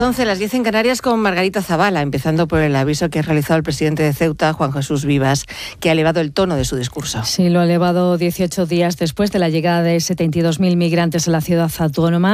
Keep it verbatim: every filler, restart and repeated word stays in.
once, las diez en Canarias, con Margarita Zavala, empezando por el aviso que ha realizado el presidente de Ceuta, Juan Jesús Vivas, que ha elevado el tono de su discurso. Sí, lo ha elevado dieciocho días después de la llegada de setenta y dos mil migrantes a la ciudad autónoma.